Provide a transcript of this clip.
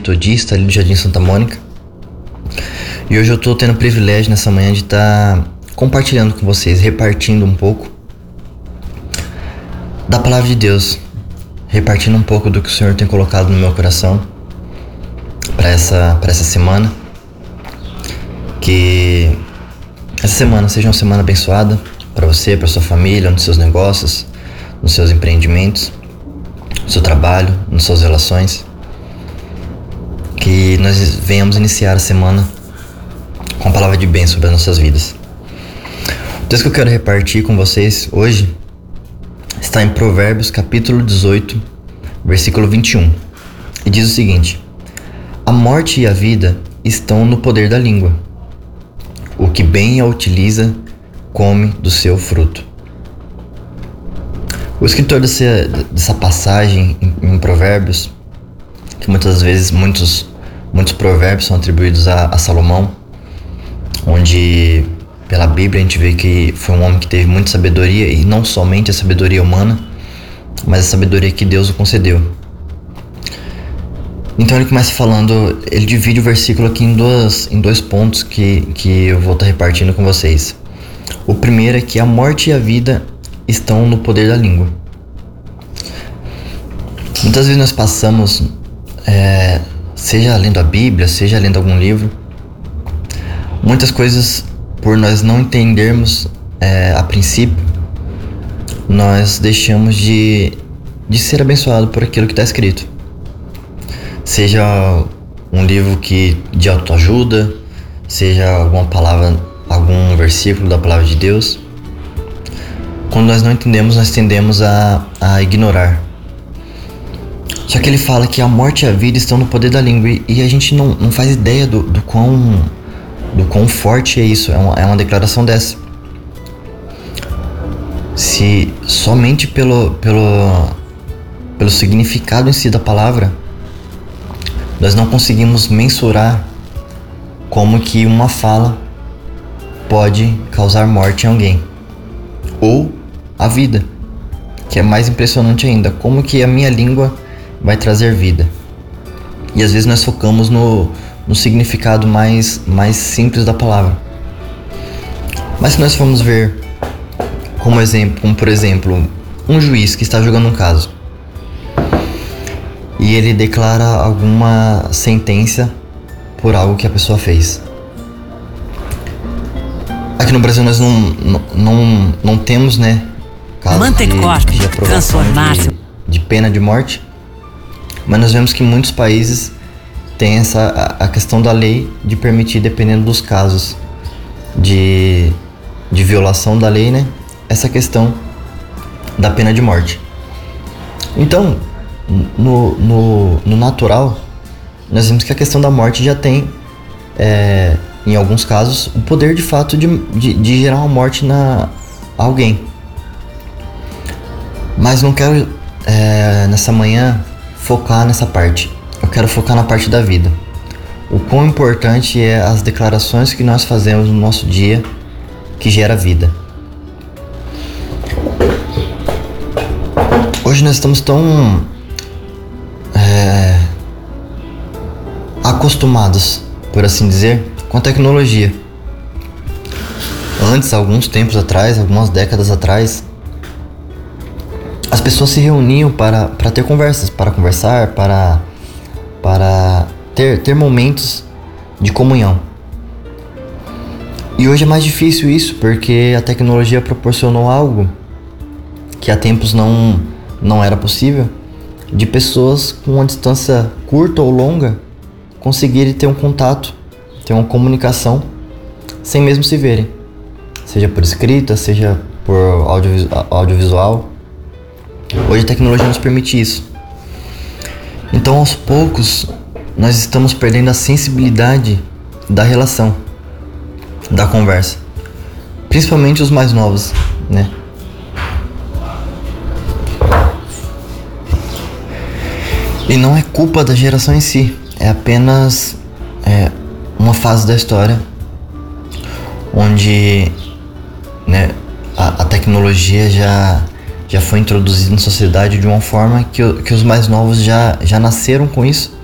metodista ali do Jardim Santa Mônica. E hoje eu tô tendo o privilégio nessa manhã de estar compartilhando com vocês, repartindo um pouco da palavra de Deus, repartindo um pouco do que o Senhor tem colocado no meu coração para essa semana. Que essa semana seja uma semana abençoada para você, para sua família, nos seus negócios, nos seus empreendimentos, no seu trabalho, nas suas relações. Que nós venhamos iniciar a semana com a palavra de bênção sobre as nossas vidas. O texto que eu quero repartir com vocês hoje está em Provérbios capítulo 18, versículo 21. E diz o seguinte: a morte e a vida estão no poder da língua. O que bem a utiliza, come do seu fruto. O escritor dessa passagem em Provérbios, que muitas vezes muitos provérbios são atribuídos a Salomão, onde pela Bíblia a gente vê que foi um homem que teve muita sabedoria, e não somente a sabedoria humana, mas a sabedoria que Deus o concedeu. Então ele começa falando, ele divide o versículo aqui em dois pontos que eu vou estar repartindo com vocês. O primeiro é que a morte e a vida estão no poder da língua. Muitas vezes nós passamos, seja lendo a Bíblia, seja lendo algum livro, muitas coisas, por nós não entendermos a princípio, nós deixamos de ser abençoado por aquilo que está escrito. Seja um livro de autoajuda, seja alguma palavra, algum versículo da palavra de Deus. Quando nós não entendemos, nós tendemos a ignorar. Só que ele fala que a morte e a vida estão no poder da língua, e a gente não faz ideia do quão forte é isso. É uma declaração dessa. Se somente pelo significado em si da palavra, nós não conseguimos mensurar como que uma fala pode causar morte em alguém, ou a vida, que é mais impressionante ainda, como que a minha língua vai trazer vida. E às vezes nós focamos no significado mais simples da palavra. Mas se nós formos ver como por exemplo, um juiz que está julgando um caso, e ele declara alguma sentença por algo que a pessoa fez. Aqui no Brasil nós não temos, casos de aprovação de pena de morte, mas nós vemos que em muitos países tem a questão da lei de permitir, dependendo dos casos de violação da lei, essa questão da pena de morte. Então, no natural, nós vemos que a questão da morte já tem, em alguns casos, o poder de fato de gerar uma morte a alguém. Mas não quero, nessa manhã, focar nessa parte. Eu quero focar na parte da vida. O quão importante é as declarações que nós fazemos no nosso dia que gera vida. Hoje nós estamos tão acostumados, por assim dizer, com a tecnologia. Antes, alguns tempos atrás, algumas décadas atrás, as pessoas se reuniam para ter conversas, para conversar, para ter momentos de comunhão. E hoje é mais difícil isso, porque a tecnologia proporcionou algo que há tempos não era possível, de pessoas com uma distância curta ou longa conseguirem ter um contato, ter uma comunicação sem mesmo se verem, seja por escrita, seja por audiovisual. Hoje a tecnologia nos permite isso. Então, aos poucos, nós estamos perdendo a sensibilidade da relação, da conversa, principalmente os mais novos, E não é culpa da geração em si, é apenas uma fase da história onde a tecnologia já foi introduzida na sociedade de uma forma que os mais novos já nasceram com isso